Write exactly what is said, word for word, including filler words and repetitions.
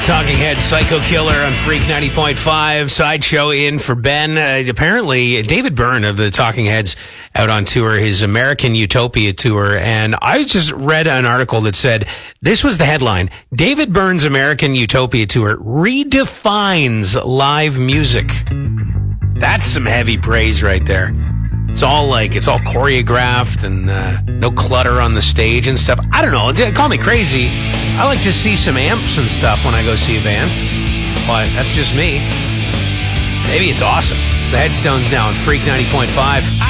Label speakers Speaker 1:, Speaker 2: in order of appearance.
Speaker 1: Talking Head, Psycho Killer on Freak ninety point five. Sideshow in for Ben. Uh, apparently, David Byrne of the Talking Heads out on tour, his American Utopia tour. And I just read an article that said, this was the headline, David Byrne's American Utopia tour redefines live music. That's some heavy praise right there. It's all like, it's all choreographed and uh, no clutter on the stage and stuff. I don't know. Call me crazy. I like to see some amps and stuff when I go see a band. But that's just me. Maybe it's awesome. The Headstones now on Freak ninety point five.